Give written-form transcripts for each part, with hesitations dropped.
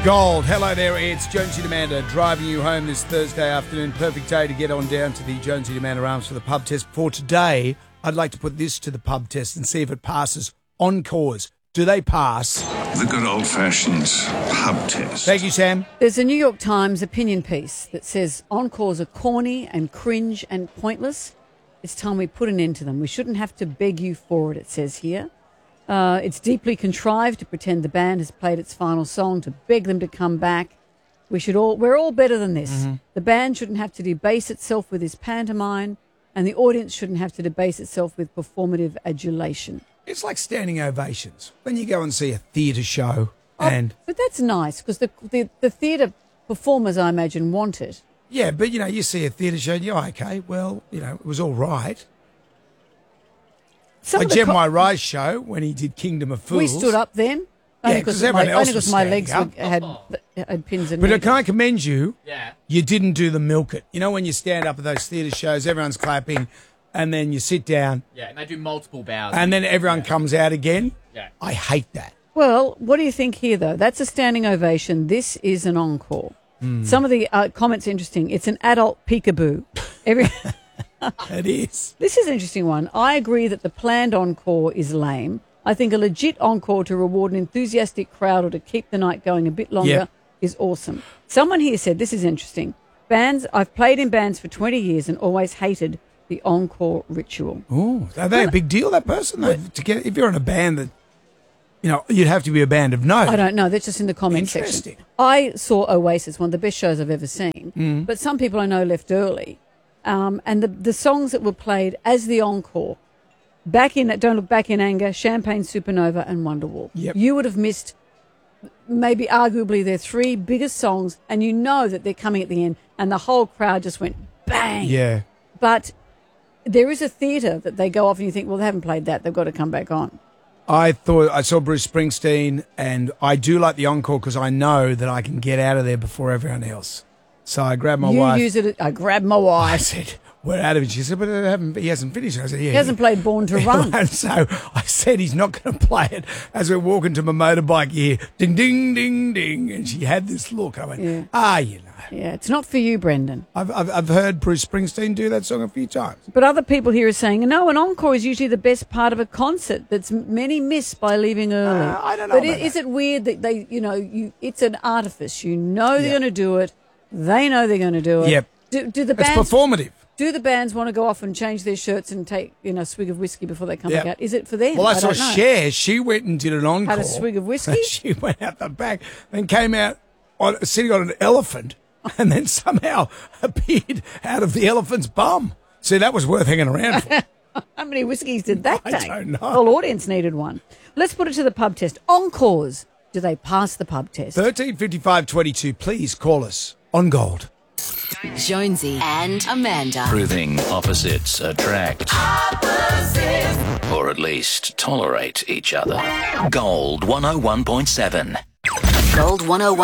Gold. Hello there, it's Jonesy and Amanda driving you home this Thursday afternoon. Perfect day to get on down to the Jonesy and Amanda Arms for the pub test. For today, I'd like to put this to the pub test and see if it passes. Encores. Do they pass? The good old-fashioned pub test. Thank you, Sam. There's a New York Times opinion piece that says encores are corny and cringe and pointless. It's time we put an end to them. We shouldn't have to beg you for it, it says here. It's deeply contrived to pretend the band has played its final song, to beg them to come back. We're all better than this. Mm-hmm. The band shouldn't have to debase itself with this pantomime, and the audience shouldn't have to debase itself with performative adulation. It's like standing ovations when you go and see a theatre show. But that's nice because the theatre performers, I imagine, want it. Yeah, but, you see a theatre show and you're okay, well, it was all right. Like Gemini Rice show when he did Kingdom of Fools. We stood up then. Yeah, because everyone else was my legs up. had pins in. But can I commend you? Yeah. You didn't do the milk it. When you stand up at those theatre shows, everyone's clapping, and then you sit down. Yeah, and they do multiple bows. And then everyone comes out again. Yeah. I hate that. Well, what do you think here, though? That's a standing ovation. This is an encore. Some of the comments are interesting. It's an adult peekaboo. It is. This is an interesting one. I agree that the planned encore is lame. I think a legit encore to reward an enthusiastic crowd or to keep the night going a bit longer is awesome. Someone here said, this is interesting. I've played in bands for 20 years and always hated the encore ritual. Oh, are they a big deal, that person? If you're in a band that, you'd have to be a band of note. I don't know. That's just in the comments section. I saw Oasis, one of the best shows I've ever seen. But some people I know left early. And the songs that were played as the encore, Don't Look Back in Anger, Champagne Supernova and Wonderwall. Yep. You would have missed maybe arguably their three biggest songs, and you know that they're coming at the end, and the whole crowd just went bang. Yeah. But there is a theatre that they go off and you think, well, they haven't played that. They've got to come back on. I saw Bruce Springsteen, and I do like the encore because I know that I can get out of there before everyone else. So I grabbed my wife. I grabbed my wife. I said, we're out of it. She said, but he hasn't finished. I said, yeah. He hasn't played Born to Run. And so I said, he's not going to play it as we're walking to my motorbike here. Ding, ding, ding, ding. And she had this look. I went, Yeah, it's not for you, Brendan. I've heard Bruce Springsteen do that song a few times. But other people here are saying, no, an encore is usually the best part of a concert that's many miss by leaving early. I don't know. But is it weird that they, it's an artifice. They're going to do it. They know they're going to do it. Yep. Do the bands, it's performative. Do the bands want to go off and change their shirts and take a swig of whiskey before they come back out? Is it for them? Well, I saw Cher. She went and did an encore. Had a swig of whiskey? She went out the back and came out sitting on an elephant and then somehow appeared out of the elephant's bum. See, that was worth hanging around for. How many whiskeys did that take? I don't know. The whole audience needed one. Let's put it to the pub test. Encores. Do they pass the pub test? 135522. Please call us on Gold. Jonesy and Amanda. Proving opposites attract. Opposites. Or at least tolerate each other. Gold 101.7. Gold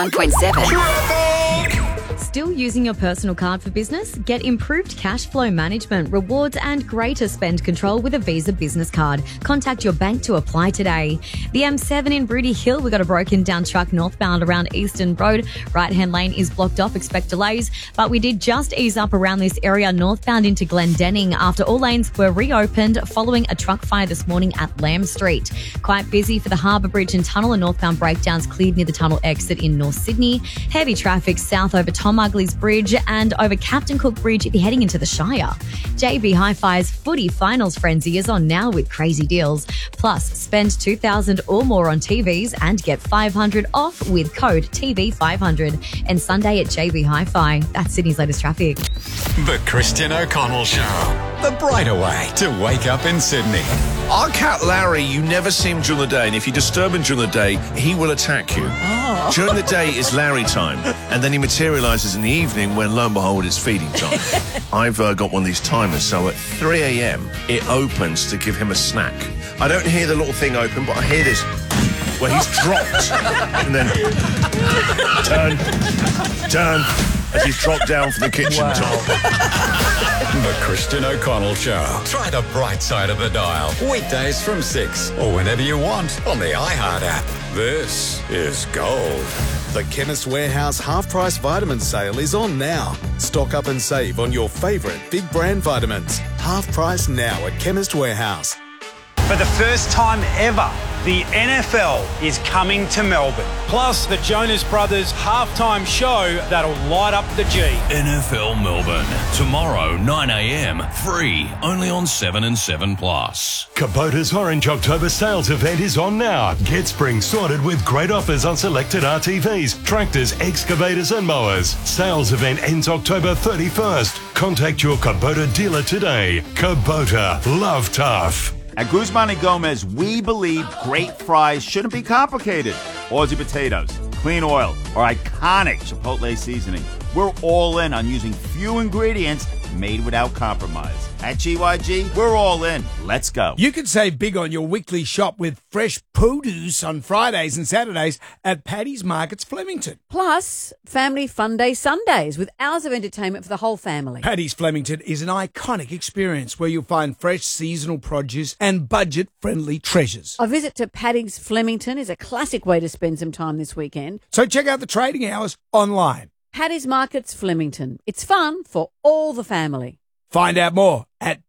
101.7. Still using your personal card for business? Get improved cash flow management, rewards and greater spend control with a Visa business card. Contact your bank to apply today. The M7 in Broody Hill, we got a broken down truck northbound around Eastern Road. Right-hand lane is blocked off, expect delays. But we did just ease up around this area northbound into Glendenning after all lanes were reopened following a truck fire this morning at Lamb Street. Quite busy for the Harbour Bridge and Tunnel, and northbound breakdowns cleared near the tunnel exit in North Sydney. Heavy traffic south over Tom Ugley's Bridge and over Captain Cook Bridge if you're heading into the Shire. JB Hi-Fi's footy finals frenzy is on now with crazy deals. Plus, spend $2,000 or more on TVs and get $500 off with code TV500. And Sunday at JB Hi-Fi. That's Sydney's latest traffic. The Christian O'Connell Show. The brighter way to wake up in Sydney. Our cat Larry, you never see him during the day, and if you disturb him during the day, he will attack you. Oh. During the day is Larry time, and then he materialises in the evening when, lo and behold, it's feeding time. I've got one of these timers, so at 3 a.m. it opens to give him a snack. I don't hear the little thing open, but I hear this where he's dropped, and then turn, as he's dropped down from the kitchen top. The Christian O'Connell Show. Try the bright side of the dial. Weekdays from 6 or whenever you want on the iHeart app. This is Gold. The Chemist Warehouse half-price vitamin sale is on now. Stock up and save on your favourite big brand vitamins. Half price now at Chemist Warehouse. For the first time ever, the NFL is coming to Melbourne. Plus, the Jonas Brothers halftime show that'll light up the G. NFL Melbourne. Tomorrow, 9 a.m. Free. Only on 7 and 7 Plus. Kubota's Orange October sales event is on now. Get spring sorted with great offers on selected RTVs, tractors, excavators and mowers. Sales event ends October 31st. Contact your Kubota dealer today. Kubota. Love tough. At Guzman & Gomez, we believe great fries shouldn't be complicated. Aussie potatoes, clean oil, or iconic Chipotle seasoning. We're all in on using few ingredients made without compromise. At GYG, we're all in. Let's go. You can save big on your weekly shop with fresh produce on Fridays and Saturdays at Paddy's Markets Flemington. Plus, Family Fun Day Sundays with hours of entertainment for the whole family. Paddy's Flemington is an iconic experience where you'll find fresh seasonal produce and budget-friendly treasures. A visit to Paddy's Flemington is a classic way to spend some time this weekend. So check out the trading hours online. Paddy's Markets Flemington. It's fun for all the family. Find out more at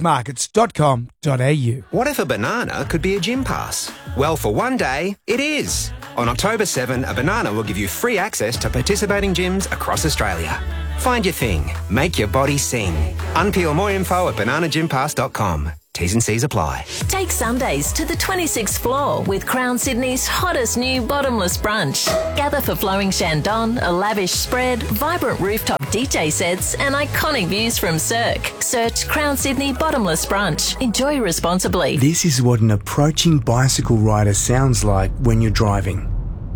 paddysmarkets.com.au. What if a banana could be a gym pass? Well, for one day, it is. On October 7, a banana will give you free access to participating gyms across Australia. Find your thing. Make your body sing. Unpeel more info at bananagympass.com. T's and C's apply. Take Sundays to the 26th floor with Crown Sydney's hottest new bottomless brunch. Gather for flowing Shandong, a lavish spread, vibrant rooftop DJ sets and iconic views from Cirque. Search Crown Sydney Bottomless Brunch. Enjoy responsibly. This is what an approaching bicycle rider sounds like when you're driving.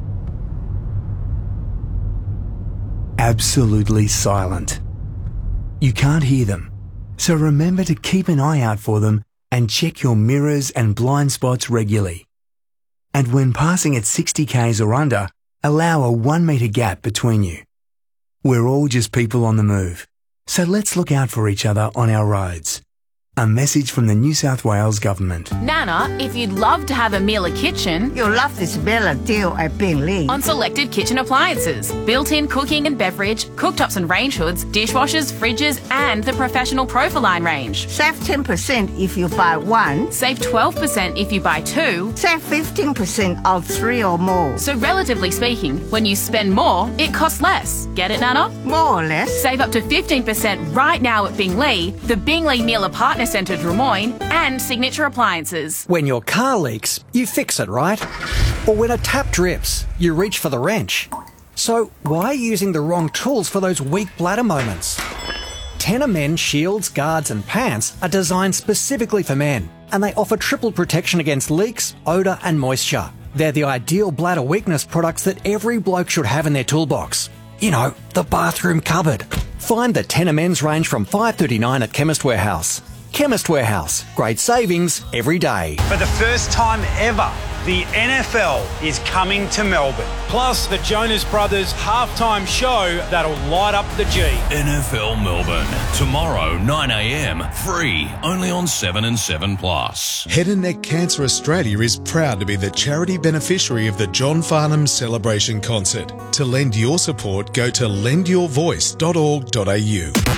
Absolutely silent. You can't hear them, so remember to keep an eye out for them and check your mirrors and blind spots regularly. And when passing at 60 k's or under, allow a 1 metre gap between you. We're all just people on the move, so let's look out for each other on our roads. A message from the New South Wales Government. Nana, if you'd love to have a Miele kitchen, you'll love this Bella deal at Beenleigh. On selected kitchen appliances, built-in cooking and beverage, cooktops and range hoods, dishwashers, fridges, and the professional Profiline range. Save 10% if you buy one. Save 12% if you buy two. Save 15% of 3 or more. So relatively speaking, when you spend more, it costs less. Get it, Nana? More or less. Save up to 15% right now at Beenleigh, the Beenleigh Miele Partner Centre Drummoyne, and Signature Appliances. When your car leaks, you fix it, right? Or when a tap drips, you reach for the wrench. So why are you using the wrong tools for those weak bladder moments? Tenor Men shields, guards and pants are designed specifically for men, and they offer triple protection against leaks, odour and moisture. They're the ideal bladder weakness products that every bloke should have in their toolbox. You know, the bathroom cupboard. Find the Tenor Men's range from $5.39 at Chemist Warehouse. Chemist Warehouse. Great savings every day. For the first time ever, the NFL is coming to Melbourne. Plus, the Jonas Brothers halftime show that'll light up the G. NFL Melbourne. Tomorrow, 9 a.m. Free. Only on 7 and 7 Plus. Head and Neck Cancer Australia is proud to be the charity beneficiary of the John Farnham Celebration Concert. To lend your support, go to lendyourvoice.org.au.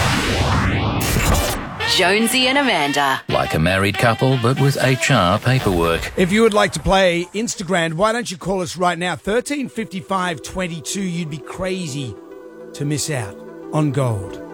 Jonesy and Amanda. Like a married couple, but with HR paperwork. If you would like to play Instagram, why don't you call us right now? 135522. You'd be crazy to miss out on gold.